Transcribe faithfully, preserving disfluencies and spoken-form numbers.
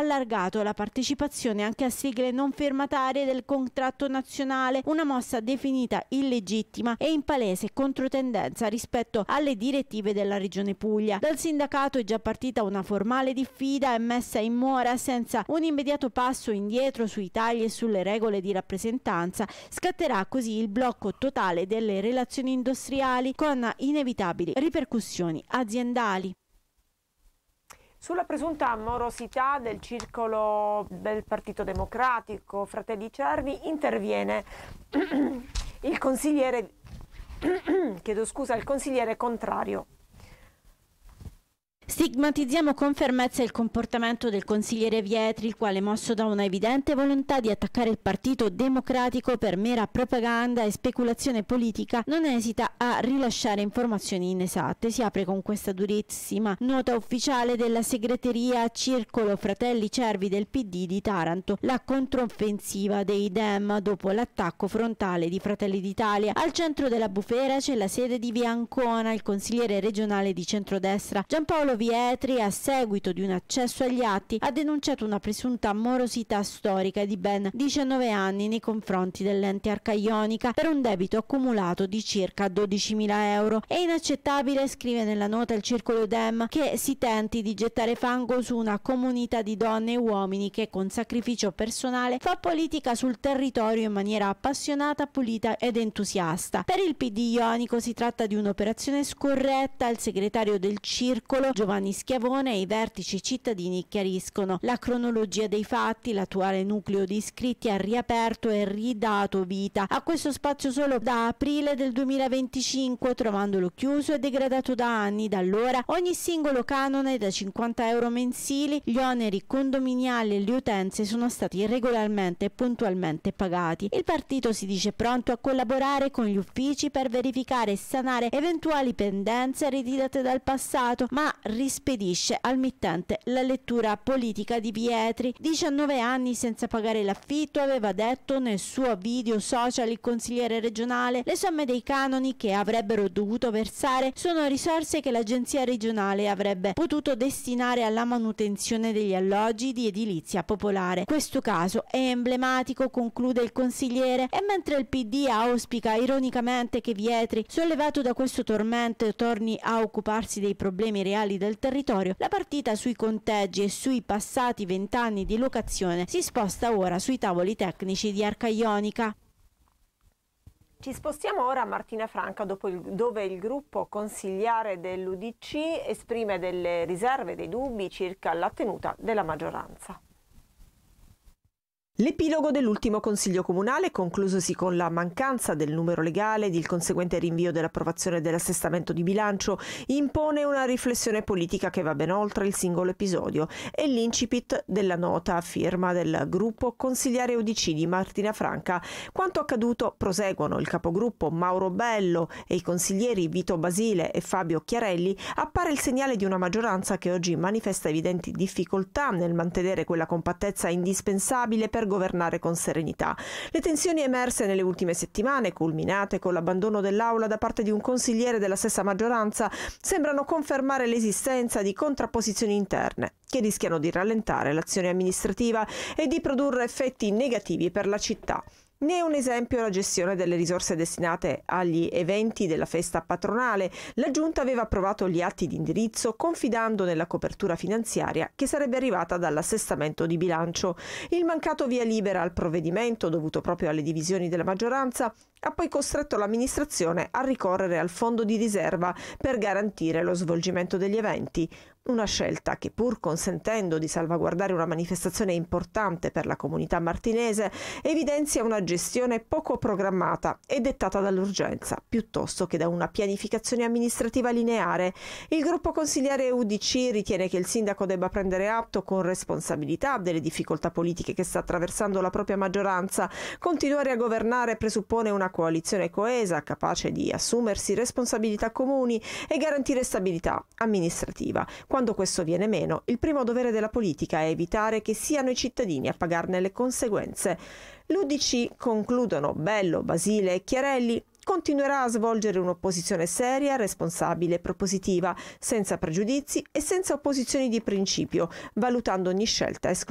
allargato la partecipazione anche a sigle non firmatarie del contratto nazionale, una mossa definita illegittima e in palese controtendenza rispetto alle direttive della Regione Puglia. Dal sindacato è già partita una formale diffida e messa in mora senza un immediato passo indietro sui tagli e sulle regole di rappresentanza. Scatterà così il blocco totale delle relazioni industriali con inevitabili ripercussioni aziendali. Sulla presunta morosità del circolo del Partito Democratico Fratelli Cervi interviene il consigliere, chiedo scusa, il consigliere Contrario. Stigmatizziamo con fermezza il comportamento del consigliere Vietri, il quale, mosso da una evidente volontà di attaccare il Partito Democratico per mera propaganda e speculazione politica, non esita a rilasciare informazioni inesatte. Si apre con questa durissima nota ufficiale della segreteria Circolo Fratelli Cervi del P D di Taranto: la controffensiva dei Dem dopo l'attacco frontale di Fratelli d'Italia. Al centro della bufera c'è la sede di Via Ancona. Il consigliere regionale di centrodestra Giampaolo Vietri, a seguito di un accesso agli atti, ha denunciato una presunta morosità storica di ben diciannove anni nei confronti dell'ente Arcaionica per un debito accumulato di circa dodicimila euro. È inaccettabile, scrive nella nota il Circolo Dem, che si tenti di gettare fango su una comunità di donne e uomini che con sacrificio personale fa politica sul territorio in maniera appassionata, pulita ed entusiasta. Per il P D ionico si tratta di un'operazione scorretta. Il segretario del Circolo Giovanni Schiavone e i vertici cittadini chiariscono la cronologia dei fatti. L'attuale nucleo di iscritti ha riaperto e ridato vita a questo spazio solo da aprile del duemilaventicinque, trovandolo chiuso e degradato da anni. Da allora ogni singolo canone da cinquanta euro mensili, gli oneri condominiali e le utenze sono stati regolarmente e puntualmente pagati. Il partito si dice pronto a collaborare con gli uffici per verificare e sanare eventuali pendenze ereditate dal passato, ma rispedisce al mittente la lettura politica di Vietri. diciannove anni senza pagare l'affitto, aveva detto nel suo video social il consigliere regionale. Le somme dei canoni che avrebbero dovuto versare sono risorse che l'agenzia regionale avrebbe potuto destinare alla manutenzione degli alloggi di edilizia popolare. Questo caso è emblematico, conclude il consigliere, e mentre il P D auspica ironicamente che Vietri, sollevato da questo tormento, torni a occuparsi dei problemi reali del territorio, la partita sui conteggi e sui passati vent'anni di locazione si sposta ora sui tavoli tecnici di Arcaionica. Ci spostiamo ora a Martina Franca, dopo il, dove il gruppo consigliare dell'U D C esprime delle riserve, dei dubbi circa la tenuta della maggioranza. L'epilogo dell'ultimo Consiglio Comunale, conclusosi con la mancanza del numero legale ed il conseguente rinvio dell'approvazione dell'assestamento di bilancio, impone una riflessione politica che va ben oltre il singolo episodio. È l'incipit della nota a firma del gruppo consigliare U D C di Martina Franca. Quanto accaduto, proseguono il capogruppo Mauro Bello e i consiglieri Vito Basile e Fabio Chiarelli, appare il segnale di una maggioranza che oggi manifesta evidenti difficoltà nel mantenere quella compattezza indispensabile per governare con serenità. Le tensioni emerse nelle ultime settimane, culminate con l'abbandono dell'aula da parte di un consigliere della stessa maggioranza, sembrano confermare l'esistenza di contrapposizioni interne che rischiano di rallentare l'azione amministrativa e di produrre effetti negativi per la città. Ne è un esempio la gestione delle risorse destinate agli eventi della festa patronale. La Giunta aveva approvato gli atti di indirizzo confidando nella copertura finanziaria che sarebbe arrivata dall'assestamento di bilancio. Il mancato via libera al provvedimento, dovuto proprio alle divisioni della maggioranza, ha poi costretto l'amministrazione a ricorrere al fondo di riserva per garantire lo svolgimento degli eventi. Una scelta che, pur consentendo di salvaguardare una manifestazione importante per la comunità martinese, evidenzia una gestione poco programmata e dettata dall'urgenza, piuttosto che da una pianificazione amministrativa lineare. Il gruppo consigliare U D C ritiene che il sindaco debba prendere atto con responsabilità delle difficoltà politiche che sta attraversando la propria maggioranza. Continuare a governare presuppone una coalizione coesa, capace di assumersi responsabilità comuni e garantire stabilità amministrativa. Quando questo viene meno, il primo dovere della politica è evitare che siano i cittadini a pagarne le conseguenze. L'U D C, concludono Bello, Basile e Chiarelli, continuerà a svolgere un'opposizione seria, responsabile e propositiva, senza pregiudizi e senza opposizioni di principio, valutando ogni scelta esclusivamente